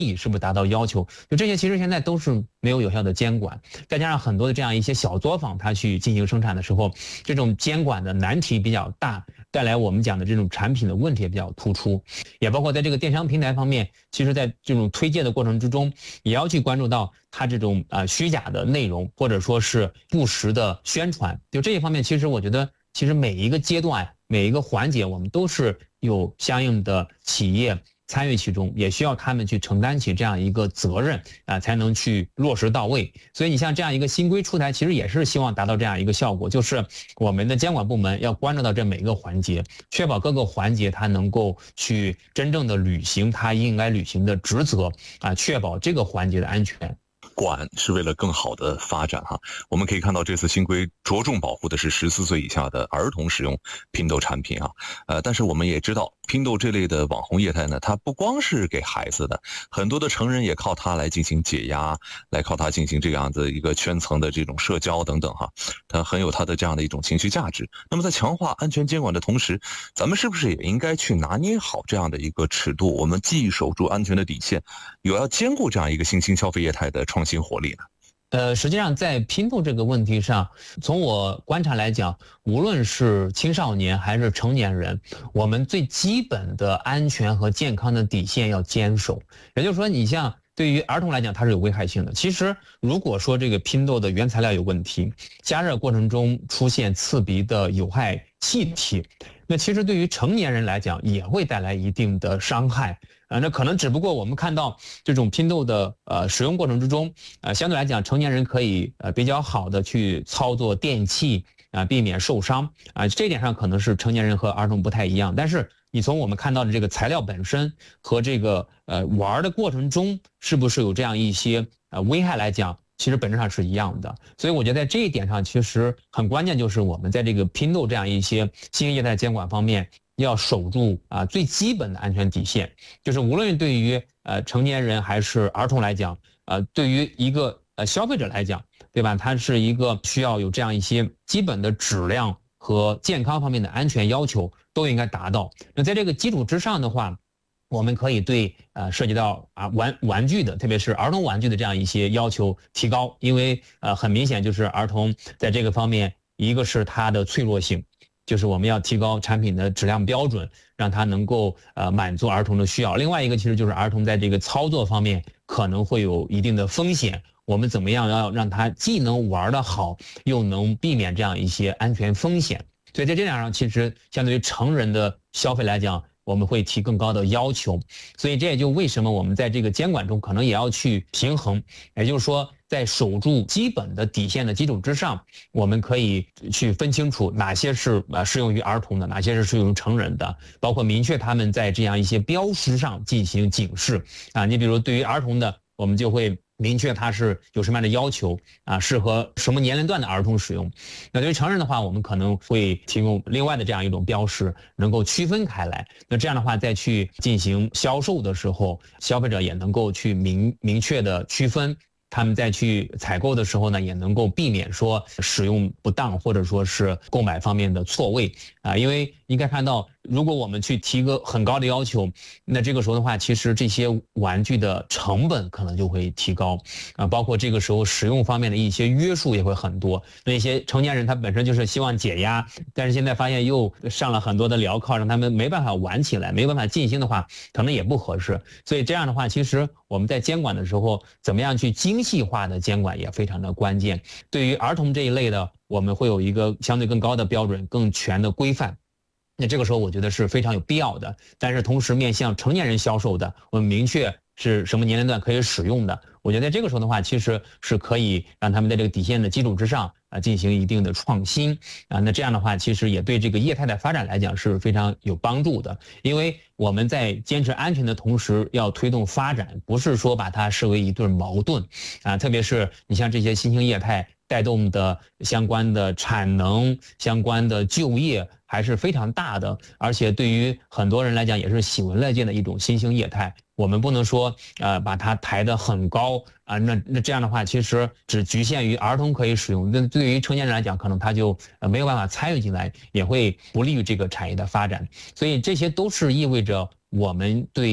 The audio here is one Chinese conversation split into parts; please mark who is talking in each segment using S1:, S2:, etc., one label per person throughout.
S1: 益是不是达到要求，就这些其实现在都是没有有效的监管，再加上很多的这样一些小作坊，它去进行生产的时候，这种监管的难题比较大，带来我们讲的这种产品的问题也比较突出，也包括在这个电商平台方面，其实在这种推介的过程之中，也要去关注到它这种虚假的内容，或者说是不实的宣传，就这一方面，其实我觉得，其实每一个阶段、每一个环节，我们都是有相应的企业参与其中，也需要他们去承担起这样一个责任才能去落实到位。所以你像这样一个新规出台，其实也是希望达到这样一个效果，就是我们的监管部门要关注到这每一个环节，确保各个环节它能够去真正的履行它应该履行的职责确保这个环节的安全。
S2: 管是为了更好的发展哈，我们可以看到这次新规着重保护的是14岁以下的儿童使用拼豆产品啊，但是我们也知道拼豆这类的网红业态呢，它不光是给孩子的，很多的成人也靠它来进行解压，来靠它进行这样的一个圈层的这种社交等等哈，它很有它的这样的一种情绪价值。那么在强化安全监管的同时，咱们是不是也应该去拿捏好这样的一个尺度？我们既守住安全的底线，有要兼顾这样一个新兴消费业态的创新活力呢？
S1: 实际上在拼豆这个问题上，从我观察来讲，无论是青少年还是成年人，我们最基本的安全和健康的底线要坚守。也就是说，你像对于儿童来讲，它是有危害性的。其实，如果说这个拼豆的原材料有问题，加热过程中出现刺鼻的有害气体，那其实对于成年人来讲也会带来一定的伤害。那可能只不过我们看到这种拼豆的使用过程之中，相对来讲成年人可以比较好的去操作电器避免受伤这一点上可能是成年人和儿童不太一样。但是你从我们看到的这个材料本身和这个玩的过程中是不是有这样一些危害来讲，其实本质上是一样的。所以我觉得在这一点上其实很关键，就是我们在这个拼豆这样一些新兴业态监管方面要守住最基本的安全底线，就是无论对于成年人还是儿童来讲，对于一个消费者来讲，对吧？它是一个需要有这样一些基本的质量和健康方面的安全要求都应该达到。那在这个基础之上的话，我们可以对涉及到玩具的，特别是儿童玩具的这样一些要求提高，因为很明显就是儿童在这个方面，一个是它的脆弱性。就是我们要提高产品的质量标准，让它能够满足儿童的需要。另外一个其实就是儿童在这个操作方面可能会有一定的风险，我们怎么样要让他既能玩得好，又能避免这样一些安全风险。所以在这点上，其实相对于成人的消费来讲，我们会提更高的要求。所以这也就为什么我们在这个监管中可能也要去平衡，也就是说在守住基本的底线的基础之上，我们可以去分清楚哪些是适用于儿童的，哪些是适用于成人的，包括明确他们在这样一些标识上进行警示你比如对于儿童的，我们就会明确它是有什么样的要求适合什么年龄段的儿童使用。那对于成人的话，我们可能会提供另外的这样一种标识，能够区分开来。那这样的话，再去进行销售的时候，消费者也能够去明确的区分。他们再去采购的时候呢，也能够避免说使用不当或者说是购买方面的错位因为应该看到，如果我们去提个很高的要求，那这个时候的话，其实这些玩具的成本可能就会提高包括这个时候使用方面的一些约束也会很多。那些成年人他本身就是希望解压，但是现在发现又上了很多的镣铐，让他们没办法玩起来，没办法进行的话，可能也不合适。所以这样的话，其实我们在监管的时候，怎么样去精细化的监管也非常的关键。对于儿童这一类的，我们会有一个相对更高的标准，更全的规范。那这个时候我觉得是非常有必要的。但是同时面向成年人销售的，我们明确是什么年龄段可以使用的，我觉得在这个时候的话，其实是可以让他们在这个底线的基础之上进行一定的创新那这样的话，其实也对这个业态的发展来讲是非常有帮助的。因为我们在坚持安全的同时，要推动发展，不是说把它视为一对矛盾特别是你像这些新兴业态带动的相关的产能、相关的就业还是非常大的，而且对于很多人来讲也是喜闻乐见的一种新兴业态。我们不能说把它抬得很高那这样的话，其实只局限于儿童可以使用，那对于成年人来讲，可能他就没有办法参与进来，也会不利于这个产业的发展。所以这些都是意味着我们对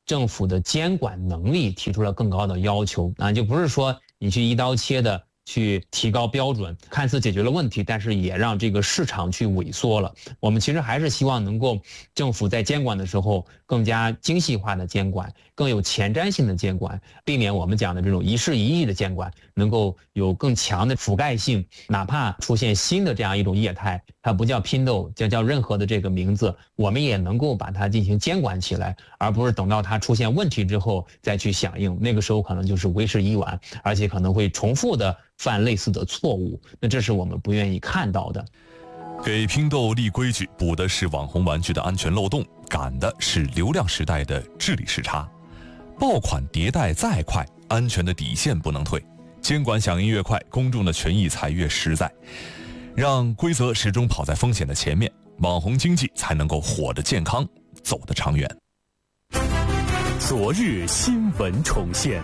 S1: 政府的监管能力提出了更高的要求啊，就不是说你去一刀切的去提高标准，看似解决了问题，但是也让这个市场去萎缩了。我们其实还是希望能够政府在监管的时候更加精细化的监管，更有前瞻性的监管，避免我们讲的这种一事一议的监管，能够有更强的覆盖性。哪怕出现新的这样一种业态，它不叫拼豆，叫任何的这个名字，我们也能够把它进行监管起来，而不是等到它出现问题之后再去响应，那个时候可能就是为时已晚，而且可能会重复的犯类似的错误，那这是我们不愿意看到的。
S3: 给拼豆立规矩，补的是网红玩具的安全漏洞，赶的是流量时代的治理时差。爆款迭代再快，安全的底线不能退。监管响应越快，公众的权益才越实在。让规则始终跑在风险的前面，网红经济才能够活得健康，走得长远。
S4: 昨日新闻重现。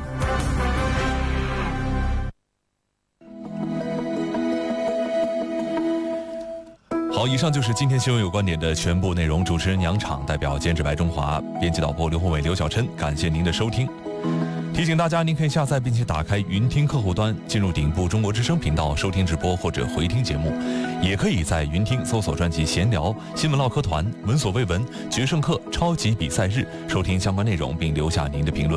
S3: 好，以上就是今天新闻有观点的全部内容。主持人杨昶，代表监制白中华，编辑导播刘宏伟、刘小琛，感谢您的收听。提醒大家，您可以下载并且打开云听客户端，进入顶部中国之声频道收听直播或者回听节目，也可以在云听搜索专辑闲聊、新闻唠嗑团、闻所未闻、决胜客、超级比赛日收听相关内容，并留下您的评论。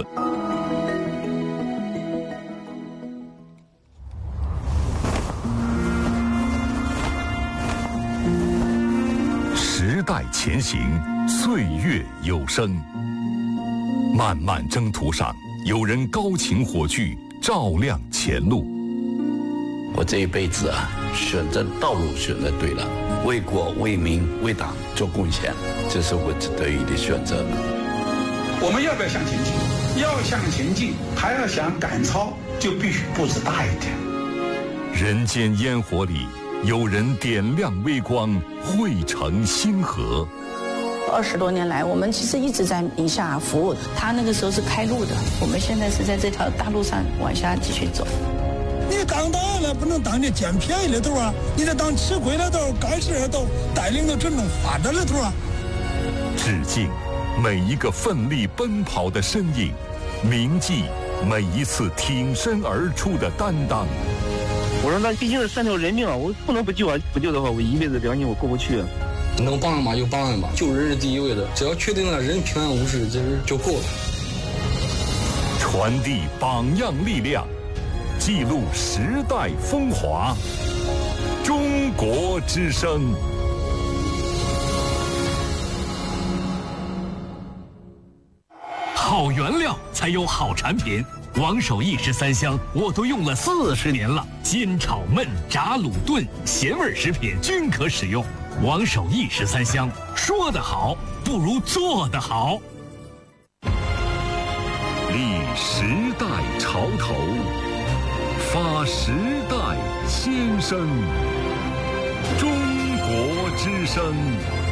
S4: 时代前行，岁月有声。漫漫征途上，有人高擎火炬，照亮前路。
S5: 我这一辈子啊，选择道路选择对了，为国为民为党做贡献，这是我得以的选择。
S6: 我们要不要向前进？要向前进，还要想赶超，就必须步子大一点。
S4: 人间烟火里，有人点亮微光，汇成星河。
S7: 20多年来，我们其实一直在宁夏服务。他那个时候是开路的，我们现在是在这条大路上往下继续走。
S8: 你当党了不能当这捡便宜的头啊，你得当吃亏的头、干事的头，带领着真正发展的头啊。
S4: 致敬每一个奋力奔跑的身影，铭记每一次挺身而出的担当。
S9: 我说那毕竟是3条人命啊，我不能不救啊！不救的话，我一辈子良心我过不去。
S10: 能帮嘛就帮嘛，救人是第一位的，只要确定了人平安无事，其实就够了。
S4: 传递榜样力量，记录时代风华。中国之声。
S11: 好原料才有好产品。王守义13香我都用了40年了，煎炒焖炸卤炖咸味食品均可使用。王守义13香，说得好不如做得好。
S4: 立时代潮头，发时代先声。中国之声。